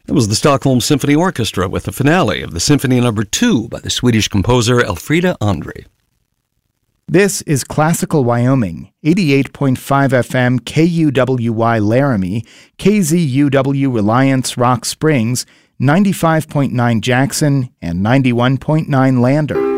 It was the Stockholm Symphony Orchestra with the finale of the Symphony No. 2 by the Swedish composer Elfrida Andre. This is Classical Wyoming, 88.5 FM KUWY Laramie, KZUW Reliance Rock Springs, 95.9 Jackson, and 91.9 Lander.